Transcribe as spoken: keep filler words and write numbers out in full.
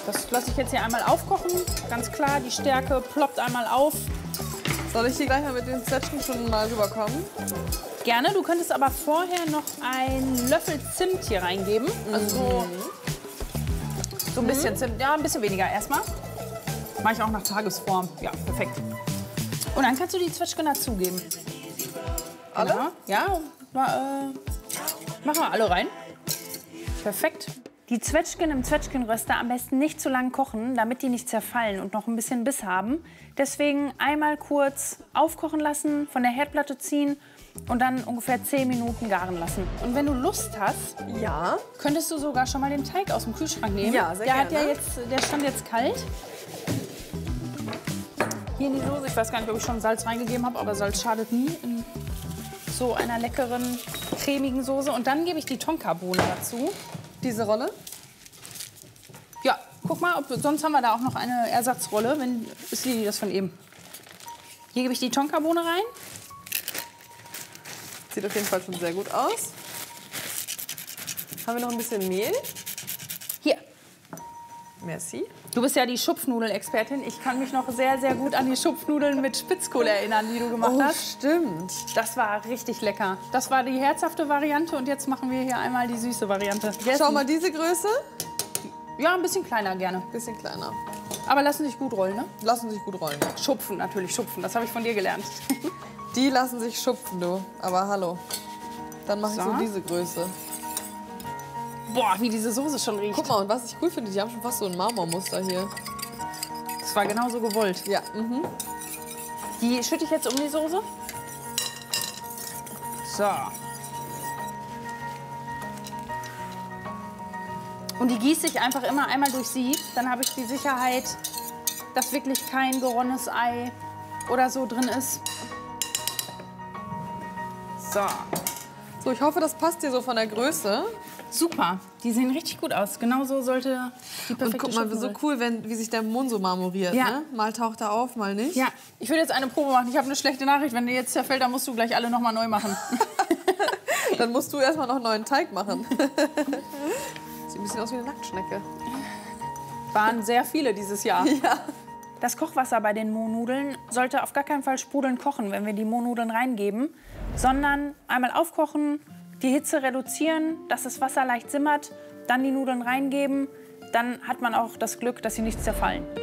Das lasse ich jetzt hier einmal aufkochen. Ganz klar, die Stärke ploppt einmal auf. Soll ich hier gleich mal mit den Zwetschgen schon mal rüberkommen? Gerne, du könntest aber vorher noch einen Löffel Zimt hier reingeben. Also so, so ein bisschen Zimt, ja, ein bisschen weniger erstmal. Mache ich auch nach Tagesform. Ja, perfekt. Und dann kannst du die Zwetschgen dazugeben. Alle? Genau. Ja, ma, äh, machen wir alle rein. Perfekt. Die Zwetschgen im Zwetschgenröster am besten nicht zu lang kochen, damit die nicht zerfallen und noch ein bisschen Biss haben. Deswegen einmal kurz aufkochen lassen, von der Herdplatte ziehen und dann ungefähr zehn Minuten garen lassen. Und wenn du Lust hast, Ja. könntest du sogar schon mal den Teig aus dem Kühlschrank nehmen. Ja, sehr der hat ja gerne. jetzt, der stand jetzt kalt. Hier in die Soße, ich weiß gar nicht, ob ich schon Salz reingegeben habe, aber Salz schadet nie in so einer leckeren, cremigen Soße. Und dann gebe ich die Tonkabohne dazu. Diese Rolle? Ja, guck mal, ob, sonst haben wir da auch noch eine Ersatzrolle, wenn ist die das von eben. Hier gebe ich die Tonkabohne rein. Sieht auf jeden Fall schon sehr gut aus. Haben wir noch ein bisschen Mehl? Hier. Merci. Du bist ja die Schupfnudel-Expertin. Ich kann mich noch sehr, sehr gut an die Schupfnudeln mit Spitzkohle erinnern, die du gemacht Oh, hast. stimmt. Das war richtig lecker. Das war die herzhafte Variante und jetzt machen wir hier einmal die süße Variante. Schau mal, diese Größe. Ja, ein bisschen kleiner gerne. Bisschen kleiner. Aber lassen sich gut rollen, ne? Lassen sich gut rollen. Schupfen natürlich, schupfen. Das habe ich von dir gelernt. Die lassen sich schupfen, du. Aber hallo. Dann mache ich So. so diese Größe. Boah, wie diese Soße schon riecht. Guck mal, und was ich cool finde, die haben schon fast so ein Marmormuster hier. Das war genauso gewollt. Ja, mhm. Die schütte ich jetzt um die Soße. So. Und die gieße ich einfach immer einmal durch Sieb. Dann habe ich die Sicherheit, dass wirklich kein geronnenes Ei oder so drin ist. So. So, ich hoffe, das passt dir so von der Größe. Super. Die sehen richtig gut aus. Genau so sollte die perfekte Und guck mal, so Schupfnudel. cool, wenn, wie sich der Mund so marmoriert. Ja. Ne? Mal taucht er auf, mal nicht. Ja, ich will jetzt eine Probe machen. Ich habe eine schlechte Nachricht. Wenn dir jetzt zerfällt, dann musst du gleich alle noch mal neu machen. Dann musst du erstmal noch einen neuen Teig machen. Sieht ein bisschen aus wie eine Nacktschnecke. Waren sehr viele dieses Jahr. Ja. Das Kochwasser bei den Mohnnudeln sollte auf gar keinen Fall sprudeln kochen, wenn wir die Mohnnudeln reingeben, sondern einmal aufkochen, die Hitze reduzieren, dass das Wasser leicht simmert, dann die Nudeln reingeben. Dann hat man auch das Glück, dass sie nicht zerfallen.